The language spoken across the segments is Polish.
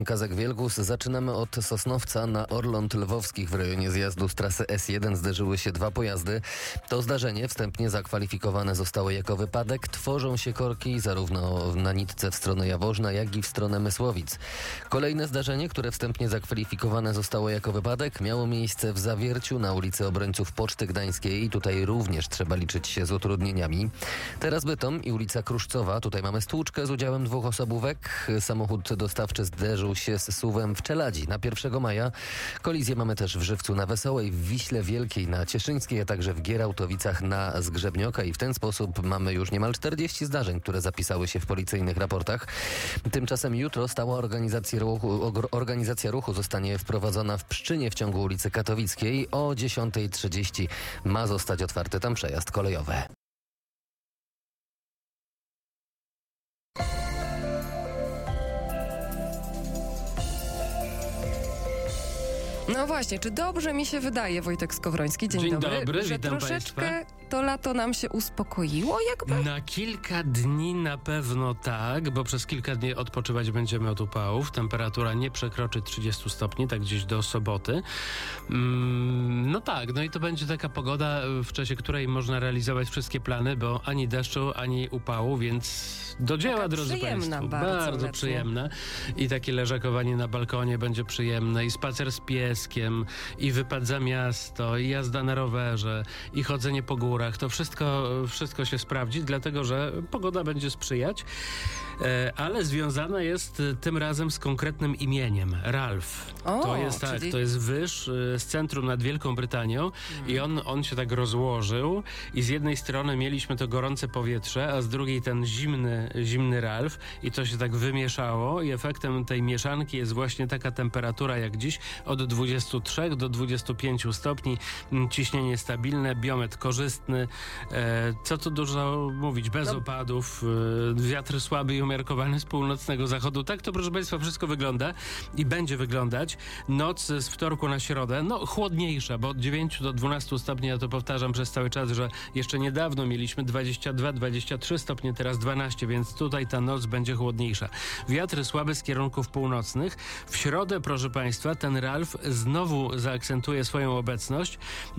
Kazak Wielgus. Zaczynamy od Sosnowca. Na Orląt Lwowskich w rejonie zjazdu z trasy S1 zderzyły się dwa pojazdy. To zdarzenie wstępnie zakwalifikowane zostało jako wypadek. Tworzą się korki zarówno na nitce w stronę Jaworzna, jak i w stronę Mysłowic. Kolejne zdarzenie, które wstępnie zakwalifikowane zostało jako wypadek, miało miejsce w Zawierciu na ulicy Obrońców Poczty Gdańskiej. Tutaj również trzeba liczyć się z utrudnieniami. Teraz Bytom i ulica Kruszcowa. Tutaj mamy stłuczkę z udziałem dwóch osobówek. Samochód dostawczy zderzył się z SUV-em w Czeladzi na 1 maja. Kolizję mamy też w Żywcu na Wesołej, w Wiśle Wielkiej na Cieszyńskiej, a także w Gierałtowicach na Zgrzebnioka i w ten sposób mamy już niemal 40 zdarzeń, które zapisały się w policyjnych raportach. Tymczasem jutro stała organizacja ruchu zostanie wprowadzona w Pszczynie w ciągu ulicy Katowickiej. O 10:30 ma zostać otwarty tam przejazd kolejowy. No właśnie, czy dobrze mi się wydaje, Wojtek Skowroński, dzień dobry, że witam troszeczkę Państwa. to lato nam się uspokoiło jakby? Na kilka dni na pewno tak, bo przez kilka dni odpoczywać będziemy od upałów. Temperatura nie przekroczy 30 stopni, tak gdzieś do soboty. No tak, no i to będzie taka pogoda, w czasie której można realizować wszystkie plany, bo ani deszczu, ani upału, więc do dzieła, Taka drodzy przyjemna Państwo. bardzo letnia. Przyjemne. I takie leżakowanie na balkonie będzie przyjemne, i spacer z pieskiem, i wypad za miasto, i jazda na rowerze, i chodzenie po górach. To wszystko się sprawdzi, dlatego że pogoda będzie sprzyjać, ale związana jest tym razem z konkretnym imieniem. Ralf. To jest tak, to jest wyż z centrum nad Wielką Brytanią i on się tak rozłożył i z jednej strony mieliśmy to gorące powietrze, a z drugiej ten zimny Ralf i to się tak wymieszało i efektem tej mieszanki jest właśnie taka temperatura jak dziś, od 23 do 25 stopni, ciśnienie stabilne, biometr korzystny, co tu dużo mówić, bez opadów, wiatr słaby i umiarkowany z północnego zachodu. Tak to, proszę Państwa, wszystko wygląda i będzie wyglądać. Noc z wtorku na środę, chłodniejsza, bo od 9 do 12 stopni, ja to powtarzam przez cały czas, że jeszcze niedawno mieliśmy 22-23 stopnie, teraz 12, więc tutaj ta noc będzie chłodniejsza. Wiatr słaby z kierunków północnych. W środę, proszę Państwa, ten Ralf znowu zaakcentuje swoją obecność.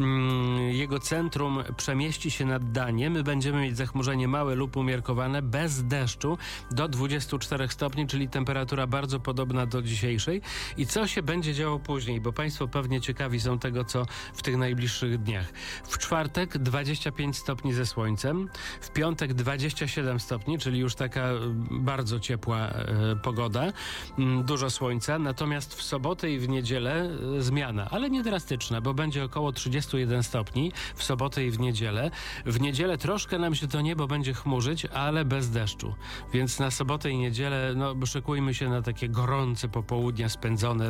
Jego centrum przemieści się nad Danię. My będziemy mieć zachmurzenie małe lub umiarkowane, bez deszczu, do 24 stopni, czyli temperatura bardzo podobna do dzisiejszej. I co się będzie działo później, bo Państwo pewnie ciekawi są tego, co w tych najbliższych dniach. W czwartek 25 stopni ze słońcem, w piątek 27 stopni, czyli już taka bardzo ciepła pogoda, dużo słońca, natomiast w sobotę i w niedzielę zmiana, ale nie drastyczna, bo będzie około 31 stopni w sobotę i w niedzielę. W niedzielę troszkę nam się to niebo będzie chmurzyć, ale bez deszczu. Więc na sobotę i niedzielę szykujmy się na takie gorące popołudnia spędzone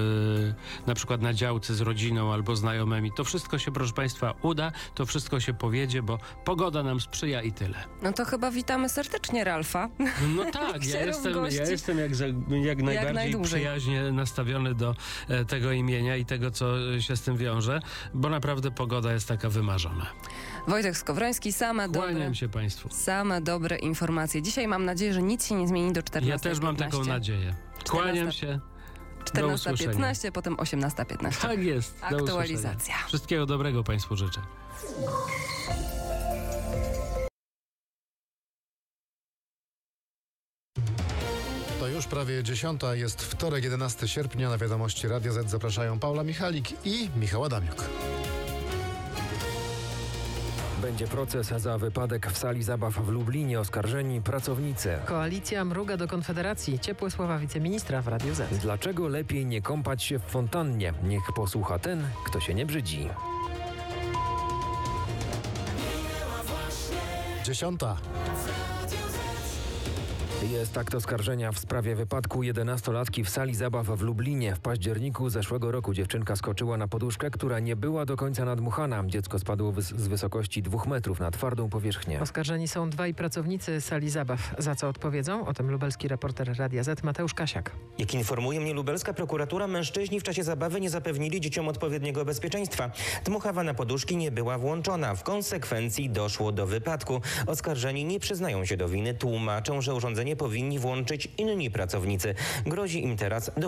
na przykład na działce z rodziną albo znajomymi. To wszystko się, proszę Państwa, uda, to wszystko się powiedzie, bo pogoda nam sprzyja i tyle. No to chyba witamy serdecznie Ralfa. No tak, ja jestem jak najbardziej przyjaźnie nastawiony do tego imienia i tego, co się z tym wiąże, bo naprawdę pogoda jest taka wymarzona. Wojtek Skowroński, Kłaniam się Państwu. Same dobre informacje. Dzisiaj mam nadzieję, że nic się nie zmieni do 14:15. Ja też mam taką nadzieję. Kłaniam się. 14:15, potem 18:15. Tak jest. Aktualizacja. Wszystkiego dobrego Państwu życzę. To już prawie 10, jest wtorek, 11 sierpnia. Na wiadomości Radia Z zapraszają Paula Michalik i Michał Adamiuk. Będzie proces za wypadek w sali zabaw w Lublinie. Oskarżeni pracownicy. Koalicja mruga do Konfederacji. Ciepłe słowa wiceministra w Radiu Z. Dlaczego lepiej nie kąpać się w fontannie? Niech posłucha ten, kto się nie brzydzi. 10. Jest akt oskarżenia w sprawie wypadku 11-latki w sali zabaw w Lublinie. W październiku zeszłego roku dziewczynka skoczyła na poduszkę, która nie była do końca nadmuchana. Dziecko spadło z wysokości 2 metrów na twardą powierzchnię. Oskarżeni są dwaj pracownicy sali zabaw. Za co odpowiedzą? O tym lubelski reporter Radia Z Mateusz Kasiak. Jak informuje mnie lubelska prokuratura, mężczyźni w czasie zabawy nie zapewnili dzieciom odpowiedniego bezpieczeństwa. Dmuchawa na poduszki nie była włączona. W konsekwencji doszło do wypadku. Oskarżeni nie przyznają się do winy, tłumaczą, że urządzenie powinni włączyć inni pracownicy. Grozi im teraz do